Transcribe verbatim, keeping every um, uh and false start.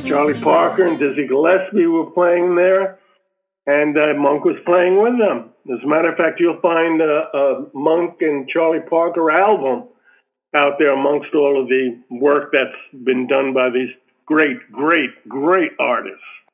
Charlie Parker and Dizzy Gillespie were playing there, and uh, Monk was playing with them. As a matter of fact, you'll find a, a Monk and Charlie Parker album out there amongst all of the work that's been done by these great, great, great artists.